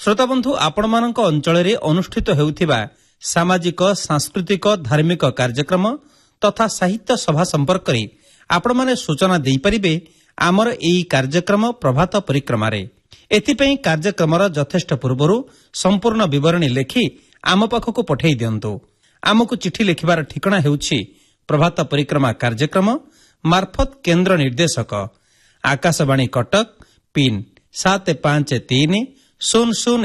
श्रोताबंधु आपण मानक अंचल अनुष्ठित हेउथिबा सामाजिक सांस्कृतिक धार्मिक कार्यक्रम तथा साहित्य सभा संपर्क में आपण माने सूचना दे परिबे आमर एई कार्यक्रम प्रभात परिक्रमा रे एथिपई कार्यक्रमर यथेष्ट पूर्वरु संपूर्ण विवरणी लेखि आम पाखक पठेई दियंतु। आमको चिठी लिखिबार ठिकाना हेउछि प्रभात परिक्रमा कार्यक्रम मार्फत केंद्र निर्देशक आकाशवाणी कटक पिन 753000